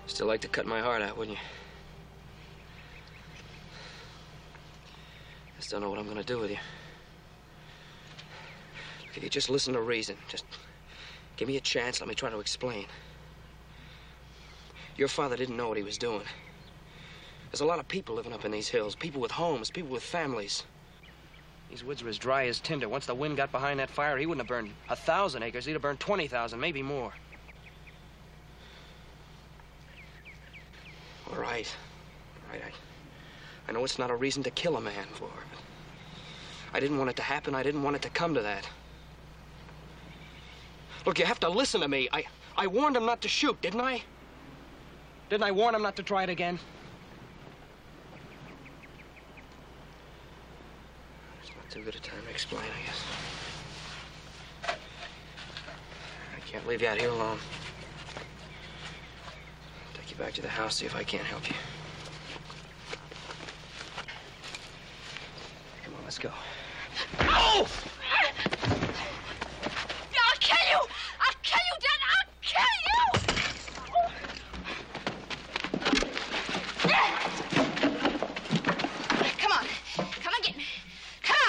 Still like to cut my heart out, wouldn't you? Just don't know what I'm gonna do with you. Look, if you just listen to reason, just give me a chance, let me try to explain. Your father didn't know what he was doing. There's a lot of people living up in these hills, people with homes, people with families. These woods are as dry as tinder. Once the wind got behind that fire, he wouldn't have burned 1,000 acres. He'd have burned 20,000, maybe more. All right. I know it's not a reason to kill a man for, but I didn't want it to happen. I didn't want it to come to that. Look, you have to listen to me. I warned him not to shoot, didn't I? Didn't I warn him not to try it again? It's not too good a time to explain, I guess. I can't leave you out here alone. I'll take you back to the house, see if I can't help you. Come on, let's go. Ow!